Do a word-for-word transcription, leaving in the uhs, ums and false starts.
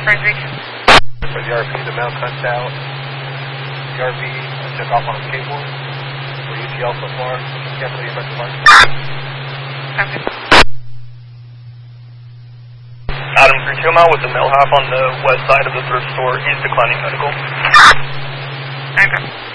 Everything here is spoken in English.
Frederick. For the R P, the male cuts out. The R P took off on a skateboard. For U T L so far, cancel your mental mark. Copy. Adam three two mile with the mail half on the west side of the thrift store. He's declining medical. Okay.